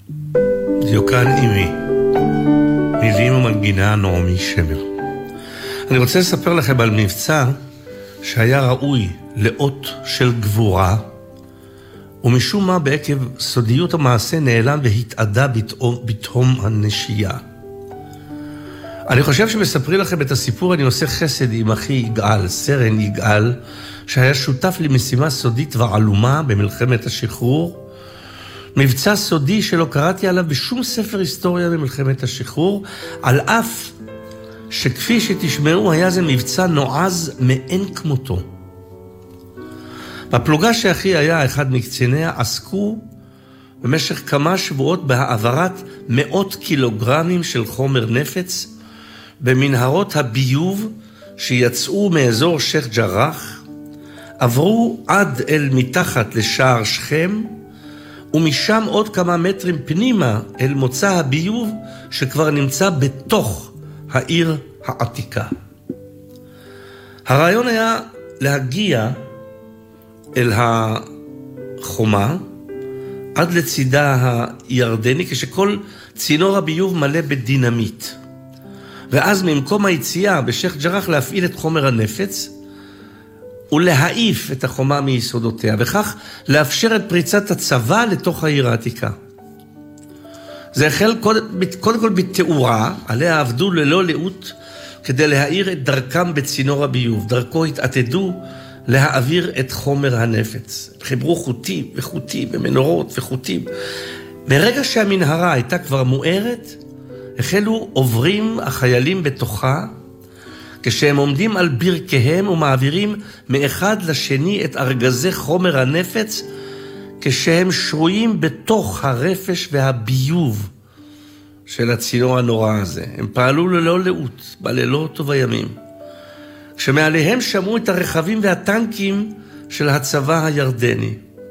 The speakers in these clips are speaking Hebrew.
דיוקן אימי, מילים ומנגינה נעמי שמר. אני רוצה לספר לכם על מבצע שהיה ראוי לאות של גבורה, ומשום מה בעקב סודיות המעשה נעלם והתעדה בתהום הנשייה. אני חושב שמספרי לכם את הסיפור, אני עושה חסד עם אחי יגאל, סרן יגאל, שהיה שותף למשימה סודית ועלומה במלחמת השחרור, מבצע סודי שלא קראתי עליו בשום ספר היסטוריה במלחמת השחרור, על אף שכפי שתשמעו היה זה מבצע נועז מאין כמותו. בפלוגה שאחי היה אחד מקציניה עסקו במשך כמה שבועות בהעברת 100 קילוגרמים של חומר נפץ במנהרות הביוב שיצאו מאזור שייח' ג'ראח, עברו עד אל מתחת לשער שכם, ומשם עוד כמה מטרים פנימה אל מוצא הביוב שכבר נמצא בתוך העיר העתיקה. הרעיון היה להגיע אל החומה עד לצידה הירדני, כשכל צינור הביוב מלא בדינמיט. ואז ממקום היציאה בשייח' ג'ראח להפעיל את חומר הנפץ ולהעיף את החומה מיסודותיה, וכך לאפשר את פריצת הצבא לתוך העיר העתיקה. זה החל קודם כל בתאורה, עליה עבדו ללא לאות כדי להאיר את דרכם בצינור הביוב. דרכו התעתדו להעביר את חומר הנפץ. חיברו חוטים וחוטים ומנורות וחוטים. ברגע שהמנהרה הייתה כבר מוארת, החלו עוברים החיילים בתוכה, כשהם עומדים על ברכיהם ומעבירים מאחד לשני את ארגזי חומר הנפץ, כשהם שרויים בתוך הרפש והביוב של הצינור הנורא הזה. הם פעלו ללא לאות, בלילות ובימים. כשמעליהם שמעו את הרכבים והטנקים של הצבא הירדני.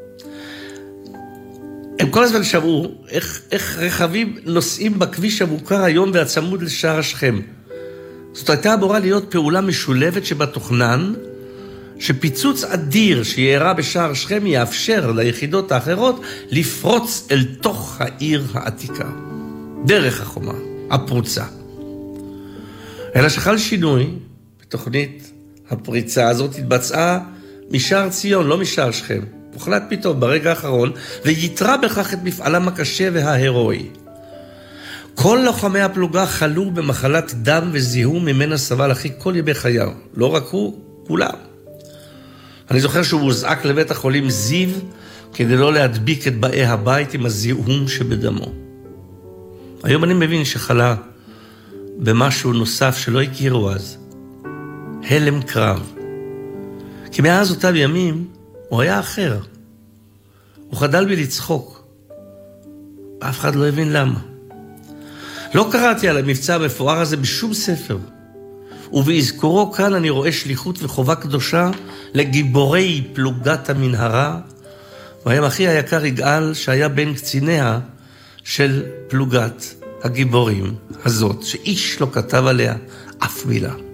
הם כל הזמן שמעו איך רכבים נוסעים בכביש המוכר היום והצמוד לשער שכם. זאת הייתה אמורה להיות פעולה משולבת שבתוכנן, שפיצוץ אדיר שיערה בשער שכם יאפשר ליחידות האחרות לפרוץ אל תוך העיר העתיקה, דרך החומה, הפרוצה. אלא שחל שינוי, בתוכנית הפריצה הזאת התבצעה משער ציון, לא משער שכם. הוחלט פתאום ברגע האחרון, ויתרה בכך את מפעלם הקשה וההירואי. כל לוחמי הפלוגה חלו במחלת דם וזיהום ממנה סבל אחי כל ימי חייו. לא רק הוא, כולם. אני זוכר שהוא הוזעק לבית החולים זיו, כדי לא להדביק את באי הבית עם הזיהום שבדמו. היום אני מבין שחלה במשהו נוסף שלא הכירו אז. הלם קרב. כי מאז אותם ימים הוא היה אחר. הוא חדל בלצחוק. אף אחד לא הבין למה. לא קראתי על המבצע המפואר הזה בשום ספר. ובאזכורו כאן אני רואה שליחות וחובה קדושה לגיבורי פלוגת המנהרה, והם אחי היקר יגאל שהיה בין קציניה של פלוגת הגיבורים הזאת, שאיש לא כתב עליה אף מילה.